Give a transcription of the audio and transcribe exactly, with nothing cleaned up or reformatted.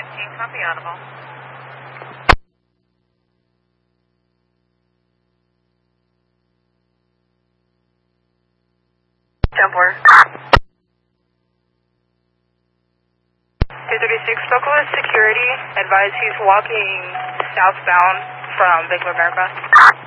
fifteen, copy audible. Templar. two thirty-six, local security. Advise he's walking southbound from Bank of America.